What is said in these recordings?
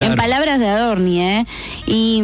Claro. En palabras de Adorni, y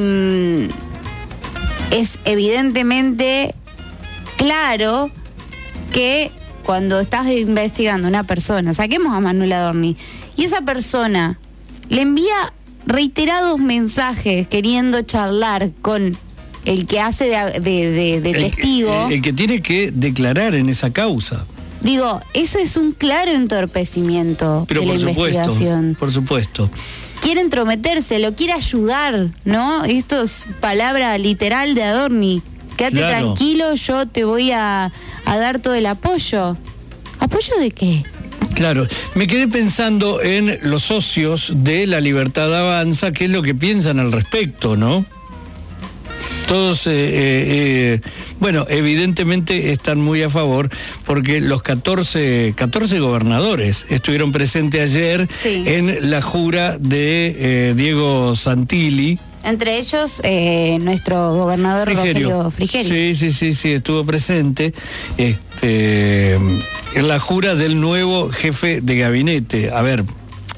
es evidentemente claro que cuando estás investigando a una persona, saquemos a Manuel Adorni, y esa persona le envía reiterados mensajes queriendo charlar con el que hace de testigo. El que tiene que declarar en esa causa. Digo, eso es un claro entorpecimiento de la investigación. Por supuesto. Quiere entrometerse, lo quiere ayudar, ¿no? Esto es palabra literal de Adorni. Quédate tranquilo, yo te voy a dar todo el apoyo. ¿Apoyo de qué? Claro, me quedé pensando en los socios de La Libertad Avanza, qué es lo que piensan al respecto, ¿no? Todos, bueno, evidentemente están muy a favor, porque los 14 gobernadores estuvieron presentes ayer en la jura de Diego Santilli. Entre ellos, nuestro gobernador Rogelio Frigerio. Sí, estuvo presente en la jura del nuevo jefe de gabinete. A ver,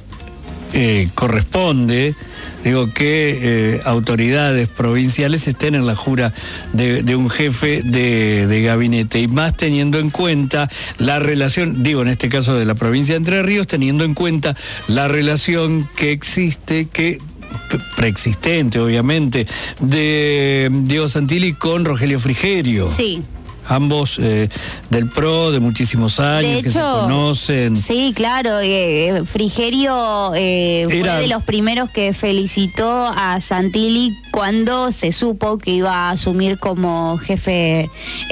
corresponde, digo, que autoridades provinciales estén en la jura de un jefe de gabinete, y más teniendo en cuenta la relación, digo, en este caso de la provincia de Entre Ríos, teniendo en cuenta la relación que existe, preexistente obviamente, de Diego Santilli con Rogelio Frigerio. Sí. Ambos del PRO, de muchísimos años, de hecho, que se conocen. Sí, claro, Frigerio fue de los primeros que felicitó a Santilli cuando se supo que iba a asumir como jefe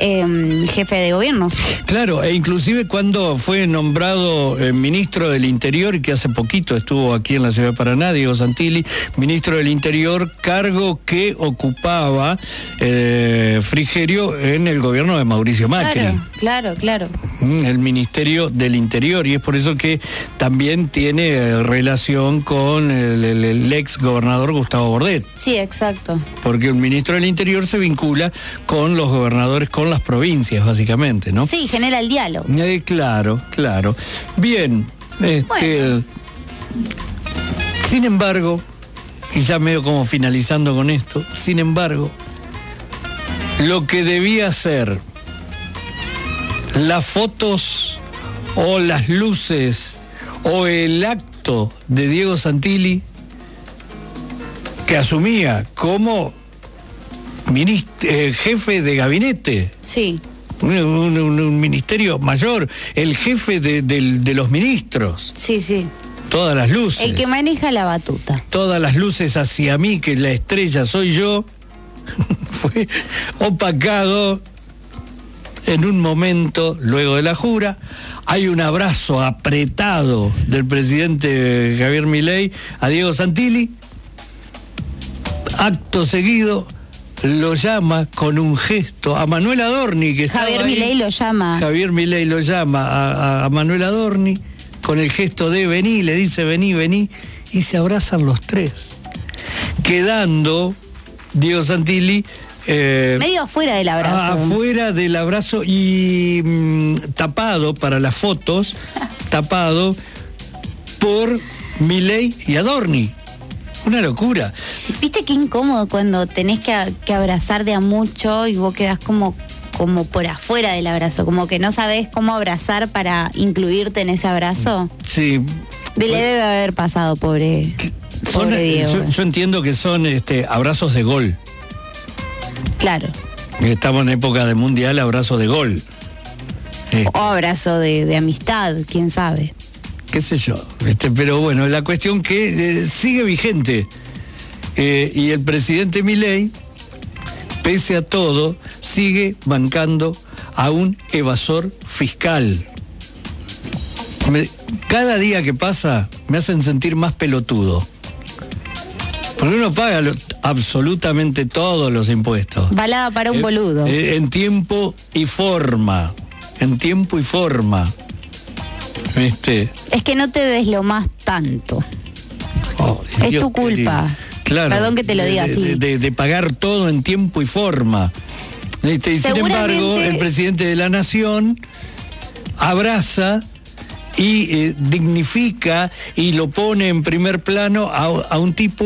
de gobierno. Claro, e inclusive cuando fue nombrado ministro del Interior, que hace poquito estuvo aquí en la ciudad de Paraná, Diego Santilli, ministro del Interior, cargo que ocupaba Frigerio en el gobierno de Mauricio Macri. Claro. El Ministerio del Interior, y es por eso que también tiene relación con el ex gobernador Gustavo Bordet. Sí, exacto. Porque el ministro del Interior se vincula con los gobernadores, con las provincias, básicamente, ¿no? Sí, genera el diálogo. Claro. Bien, bueno. Sin embargo, y ya medio como finalizando con esto, sin embargo, lo que debía ser las fotos o las luces o el acto de Diego Santilli, que asumía como jefe de gabinete. Sí. Un ministerio mayor, el jefe de los ministros. Sí. Todas las luces. El que maneja la batuta. Todas las luces hacia mí, que la estrella soy yo, fue opacado en un momento luego de la jura. Hay un abrazo apretado del presidente Javier Milei a Diego Santilli. Acto seguido lo llama con un gesto a Manuel Adorni, que Javier Milei lo llama. Javier Milei lo llama a Manuel Adorni con el gesto de vení, le dice vení, y se abrazan los tres, quedando Diego Santilli medio afuera del abrazo. Afuera del abrazo y tapado para las fotos, tapado por Milei y Adorni. Una locura. ¿Viste qué incómodo cuando tenés que abrazar de a mucho y vos quedás como por afuera del abrazo, como que no sabés cómo abrazar para incluirte en ese abrazo? Sí. Le debe haber pasado, pobre Diego. Yo entiendo que son abrazos de gol. Claro. Estamos en época de mundial, abrazo de gol. O abrazo de amistad, quién sabe. Qué sé yo. Pero bueno, la cuestión que sigue vigente. Y el presidente Milei, pese a todo, sigue bancando a un evasor fiscal. Cada día que pasa me hacen sentir más pelotudo. Porque uno paga absolutamente todos los impuestos. Balada para un boludo. En tiempo y forma. Es que no te deslomás tanto. Es tu culpa. Claro. Perdón que te lo diga así. De pagar todo en tiempo y forma. Y sin embargo, el presidente de la Nación abraza y dignifica y lo pone en primer plano a un tipo